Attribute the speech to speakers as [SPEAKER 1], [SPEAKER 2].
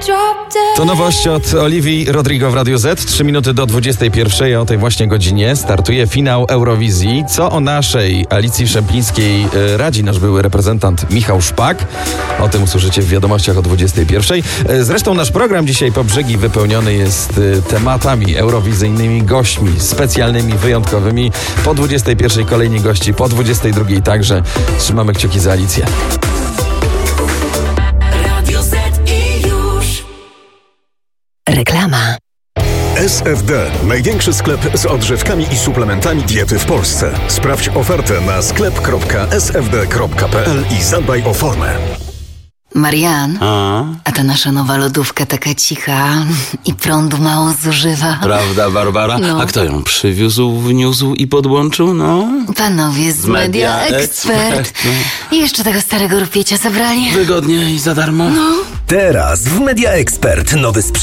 [SPEAKER 1] To nowość od Oliwii Rodrigo w Radiu Z. 3 minuty do 21, a o tej właśnie godzinie startuje finał Eurowizji. Co o naszej Alicji Szemplińskiej radzi nasz były reprezentant Michał Szpak. O tym usłyszycie w wiadomościach o 21. Zresztą nasz program dzisiaj po brzegi wypełniony jest tematami eurowizyjnymi, gośćmi specjalnymi, wyjątkowymi. Po 21 kolejni gości, po 22 także. Trzymamy kciuki za Alicję.
[SPEAKER 2] Reklama.
[SPEAKER 3] SFD. Największy sklep z odżywkami i suplementami diety w Polsce. Sprawdź ofertę na sklep.sfd.pl i zadbaj o formę.
[SPEAKER 2] Marian, a ta nasza nowa lodówka taka cicha i prądu mało zużywa.
[SPEAKER 4] Prawda, Barbara?
[SPEAKER 2] No.
[SPEAKER 4] A kto ją przywiózł, wniósł i podłączył? No,
[SPEAKER 2] Panowie z Media Expert. I jeszcze tego starego rupiecia zabrali.
[SPEAKER 4] wygodnie i za darmo.
[SPEAKER 5] Teraz w Media Expert nowy sprzęt